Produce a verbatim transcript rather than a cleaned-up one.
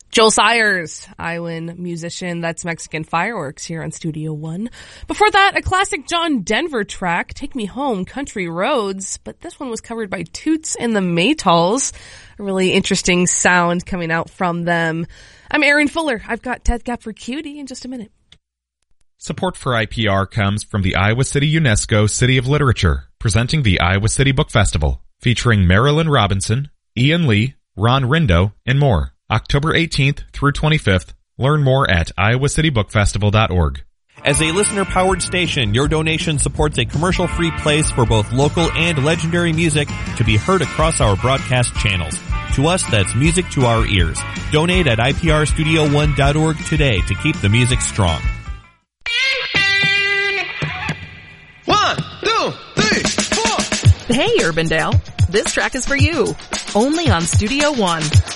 Joel Sayers, Iowan musician. That's Mexican Fireworks here on Studio One. Before that, a classic John Denver track, Take Me Home, Country Roads. But this one was covered by Toots and the Maytals. A really interesting sound coming out from them. I'm Erin Fuller. I've got Ted Gap for Cutie in just a minute. Support for I P R comes from the Iowa City UNESCO City of Literature, presenting the Iowa City Book Festival, featuring Marilyn Robinson, Ian Lee, Ron Rindo, and more. October eighteenth through twenty-fifth. Learn more at iowa city book festival dot org. As a listener-powered station, your donation supports a commercial-free place for both local and legendary music to be heard across our broadcast channels. To us, that's music to our ears. Donate at I P R studio one dot org today to keep the music strong. One, two, three, four. Hey, Urbandale. This track is for you. Only on Studio One.